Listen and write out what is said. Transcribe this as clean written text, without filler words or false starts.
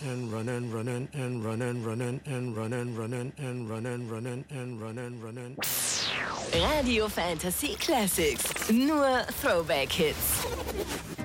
and running, running and running, running and running, running and running, running and running, running. Radio Fantasy Classics. Nur Throwback-Hits.